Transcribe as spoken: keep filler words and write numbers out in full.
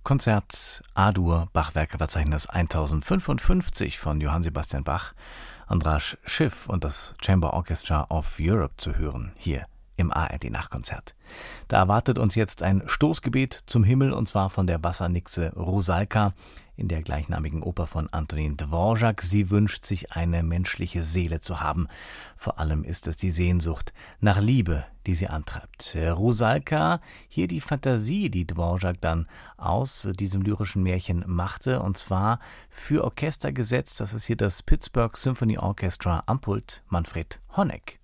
Konzert A-Dur Bachwerkeverzeichnis tausendfünfundfünfzig von Johann Sebastian Bach, András Schiff und das Chamber Orchestra of Europe zu hören, hier im A R D-Nachtkonzert. Da erwartet uns jetzt ein Stoßgebet zum Himmel, und zwar von der Wassernixe Rusalka in der gleichnamigen Oper von Antonín Dvořák. Sie wünscht sich, eine menschliche Seele zu haben. Vor allem ist es die Sehnsucht nach Liebe, die sie antreibt. Rusalka, hier die Fantasie, die Dvořák dann aus diesem lyrischen Märchen machte, und zwar für Orchester gesetzt. Das ist hier das Pittsburgh Symphony Orchestra am Pult Manfred Honeck.